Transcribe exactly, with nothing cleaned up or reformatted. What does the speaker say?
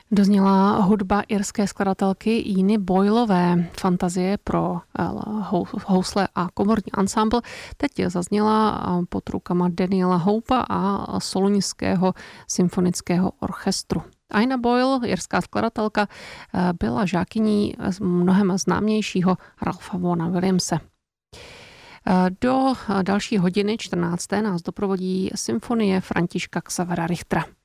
Dozněla hudba irské skladatelky Iny Boylové. Fantazie pro housle a komorní ansámbl teď zazněla pod rukama Daniela Hopea a Soloňského symfonického orchestru. Ina Boyle, irská skladatelka, byla žákyní mnohem známějšího Ralpha Vaughana Williamse. Do další hodiny čtrnácté nás doprovodí symfonie Františka Xavera Richtera.